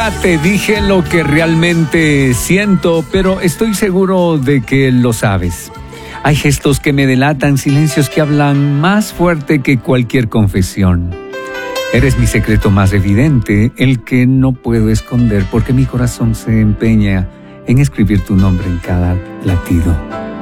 Nunca te dije lo que realmente siento, pero estoy seguro de que lo sabes. Hay gestos que me delatan, silencios que hablan más fuerte que cualquier confesión. Eres mi secreto más evidente, el que no puedo esconder porque mi corazón se empeña en escribir tu nombre en cada latido.